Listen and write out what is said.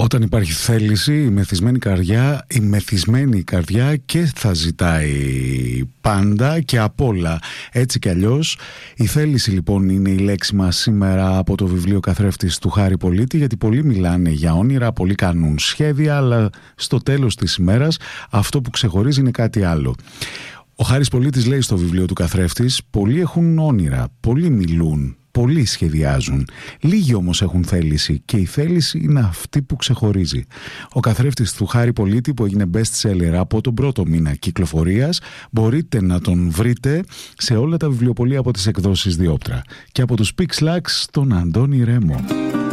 Όταν υπάρχει θέληση, η μεθυσμένη καρδιά και θα ζητάει πάντα και απ' όλα. Έτσι κι αλλιώς, η θέληση λοιπόν είναι η λέξη μας σήμερα από το βιβλίο Καθρέφτης του Χάρη Πολίτη, γιατί πολλοί μιλάνε για όνειρα, πολλοί κάνουν σχέδια, αλλά στο τέλος της ημέρας αυτό που ξεχωρίζει είναι κάτι άλλο. Ο Χάρης Πολίτης λέει στο βιβλίο του Καθρέφτης: πολλοί έχουν όνειρα, πολλοί μιλούν, πολλοί σχεδιάζουν. Λίγοι όμως έχουν θέληση και η θέληση είναι αυτή που ξεχωρίζει. Ο Καθρέφτης του Χάρη Πολίτη, που έγινε best seller από τον πρώτο μήνα κυκλοφορίας, μπορείτε να τον βρείτε σε όλα τα βιβλιοπωλεία από τις εκδόσεις Διόπτρα και από τους Pixlax τον Αντώνη Ρέμο.